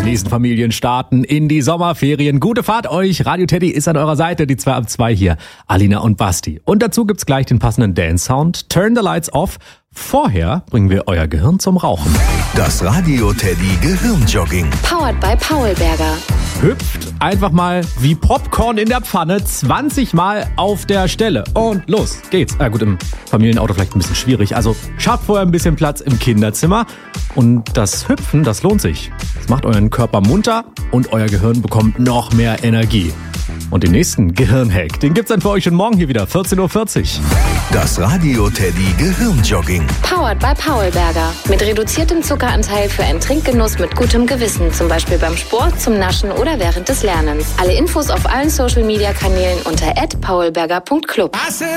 nächsten Familien starten in die Sommerferien. Gute Fahrt euch. Radio Teddy ist an eurer Seite. Die 2 ab 2 hier. Alina und Basti. Und dazu gibt's gleich den passenden Dance-Sound. Turn the Lights Off. Vorher bringen wir euer Gehirn zum Rauchen. Das Radio Teddy Gehirnjogging. Powered by Paulberger. Hüpft einfach mal wie Popcorn in der Pfanne 20 Mal auf der Stelle. Und los geht's. Gut, im Familienauto vielleicht ein bisschen schwierig. Also schafft vorher ein bisschen Platz im Kinderzimmer. Und das Hüpfen, das lohnt sich. Es macht euren Körper munter und euer Gehirn bekommt noch mehr Energie. Und den nächsten Gehirnhack, den gibt's dann für euch schon morgen hier wieder, 14.40 Uhr. Das Radio Teddy Gehirnjogging. Powered by Paulberger. Mit reduziertem Zuckeranteil für einen Trinkgenuss mit gutem Gewissen. Zum Beispiel beim Sport, zum Naschen oder während des Lernens. Alle Infos auf allen Social-Media-Kanälen unter @paulberger.club.